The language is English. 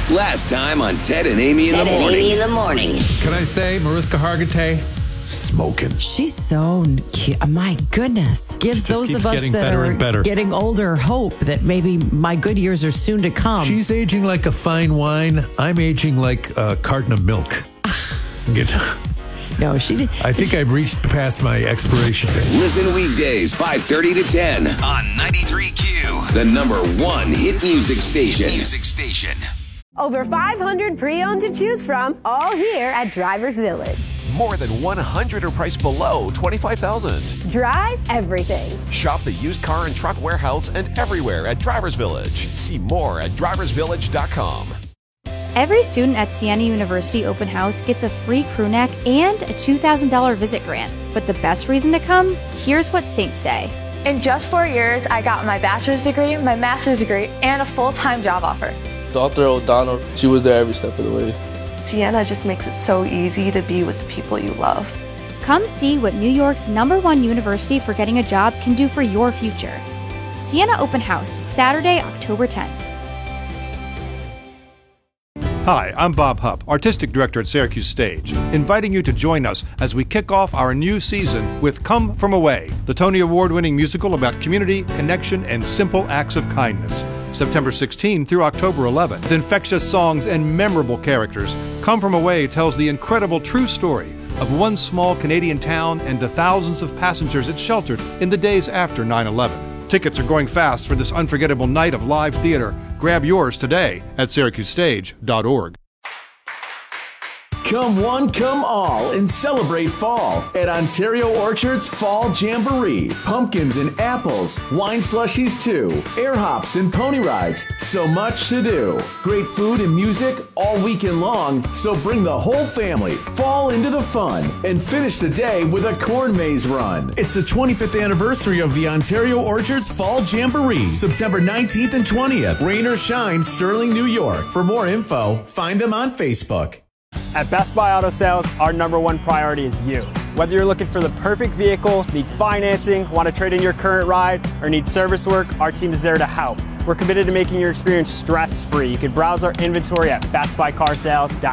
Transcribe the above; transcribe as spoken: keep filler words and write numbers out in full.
Last time on Ted and Amy in Ted the and morning. Amy in the morning. Can I say Mariska Hargitay? Smoking. She's so cute. My goodness. Gives Just those keeps of us getting that better are and better. getting older hope that maybe my good years are soon to come. She's aging like a fine wine. I'm aging like a carton of milk. Get- no, she did. I think I've reached past my expiration date. Listen weekdays five thirty to ten on ninety-three Q, the number one hit music station. Music station. Over five hundred pre-owned to choose from, all here at Drivers Village. More than one hundred are priced below twenty-five thousand dollars. Drive everything. Shop the used car and truck warehouse and everywhere at Drivers Village. See more at drivers village dot com. Every student at Siena University Open House gets a free crew neck and a two thousand dollars visit grant. But the best reason to come? Here's what Saints say. In just four years, I got my bachelor's degree, my master's degree, and a full-time job offer. Doctor O'Donnell, she was there every step of the way. Siena just makes it so easy to be with the people you love. Come see what New York's number one university for getting a job can do for your future. Siena Open House, Saturday, October tenth. Hi, I'm Bob Hupp, Artistic Director at Syracuse Stage, inviting you to join us as we kick off our new season with Come From Away, the Tony Award-winning musical about community, connection, and simple acts of kindness. September sixteenth through October eleventh. With infectious songs and memorable characters, Come From Away tells the incredible true story of one small Canadian town and the thousands of passengers it sheltered in the days after nine eleven. Tickets are going fast for this unforgettable night of live theater. Grab yours today at syracuse stage dot org. Come one, come all, and celebrate fall at Ontario Orchard's Fall Jamboree. Pumpkins and apples, wine slushies too, air hops and pony rides, so much to do. Great food and music all weekend long, so bring the whole family, fall into the fun, and finish the day with a corn maze run. It's the twenty-fifth anniversary of the Ontario Orchards Fall Jamboree, September nineteenth and twentieth. Rain or shine, Sterling, New York. For more info, find them on Facebook. At Best Buy Auto Sales, our number one priority is you. Whether you're looking for the perfect vehicle, need financing, want to trade in your current ride, or need service work, our team is there to help. We're committed to making your experience stress-free. You can browse our inventory at best buy car sales dot com.